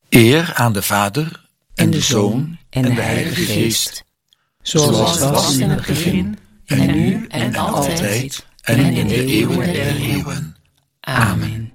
Eer aan de Vader en de Zoon en de Heilige Geest. Zoals het was in het begin, en nu en altijd, en in de eeuwen der eeuwen. Amen.